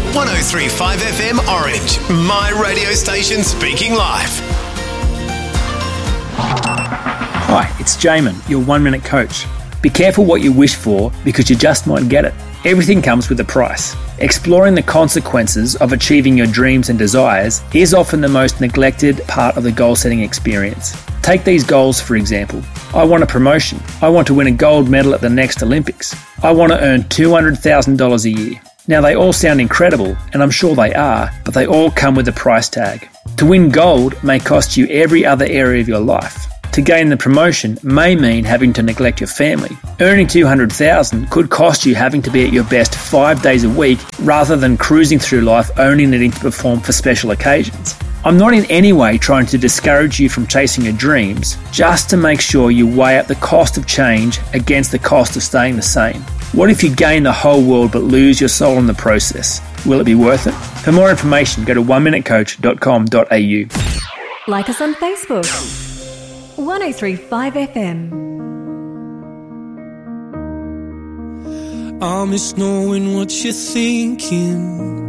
103.5 FM Orange, my radio station speaking live. Hi, it's Jamin, your 1 minute coach. Be careful what you wish for because you just might get it. Everything comes with a price. Exploring the consequences of achieving your dreams and desires is often the most neglected part of the goal-setting experience. Take these goals for example. I want a promotion. I want to win a gold medal at the next Olympics. I want to earn $200,000 a year. Now they all sound incredible, and I'm sure they are, but they all come with a price tag. To win gold may cost you every other area of your life. To gain the promotion may mean having to neglect your family. Earning $200,000 could cost you having to be at your best 5 days a week rather than cruising through life only needing to perform for special occasions. I'm not in any way trying to discourage you from chasing your dreams, just to make sure you weigh up the cost of change against the cost of staying the same. What if you gain the whole world but lose your soul in the process? Will it be worth it? For more information, go to oneminutecoach.com.au. Like us on Facebook. 103.5 FM. I miss knowing what you're thinking.